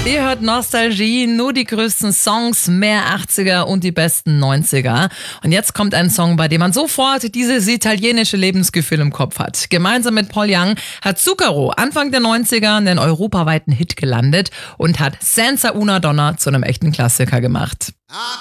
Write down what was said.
Ihr hört Nostalgie, nur die größten Songs, mehr 80er und die besten 90er. Und jetzt kommt ein Song, bei dem man sofort dieses italienische Lebensgefühl im Kopf hat. Gemeinsam mit Paul Young hat Zucchero Anfang der 90er einen europaweiten Hit gelandet und hat Senza una Donna zu einem echten Klassiker gemacht.